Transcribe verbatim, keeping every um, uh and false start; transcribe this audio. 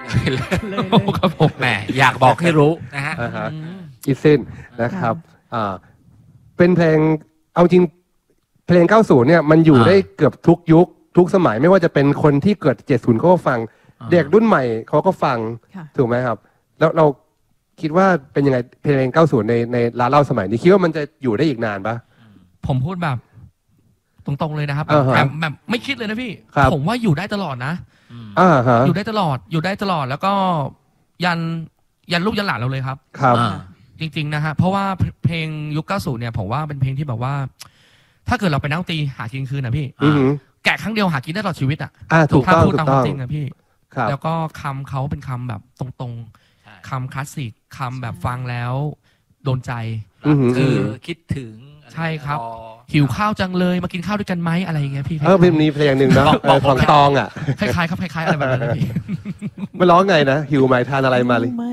ครับผมแหมอยากบอกให้รู้นะฮะอีซินนะครับอ่าเป็นเพลงเอาจริงเพลงเก้าสิบเนี่ยมันอยู่ได้เกือบทุกยุคทุกสมัยไม่ว่าจะเป็นคนที่เกิดเจ็ดสิบเขาก็ฟังเด็กรุ่นใหม่เขาก็ฟังถูกไหมครับแล้วเราคิดว่าเป็นยังไงเพลงเก้าสิบในในร้านเล่าสมัยนี้คิดว่ามันจะอยู่ได้อีกนานปะผมพูดแบบตรงๆเลยนะครับแบบแบบไม่คิดเลยนะพี่ผมว่าอยู่ได้ตลอดนะอยู่ได้ตลอดอยู่ได้ตลอดแล้วก็ยันยันลูกยันหลานเราเลยครับครับจริงๆนะฮะเพราะว่าเพลงยุคเก้าสิบเนี่ยผมว่าเป็นเพลงที่แบบว่าถ้าเกิดเราไปนั่งตีหากินคืนนะพี่แกะครั้งเดียวหากินได้ตลอดชีวิตอ่ะถูกต้องพูดตามความจริงนะพี่แล้วก็คำเขาเป็นคำแบบตรงๆคำคลาสสิกคำแบบฟังแล้วโดนใจคือคิดถึงใช่ครับหิวข้าวจังเลยมากินข้าวด้วยกันไหมอะไรอย่างเงี้ยพี่เออเพลงนี้เพลงหนึ่งนะของตองอ่ะคล้ายๆครับคล้ายๆอะไรแบบนั้นพี่มันร้องไงนะหิวไหมทานอะไรมาเลย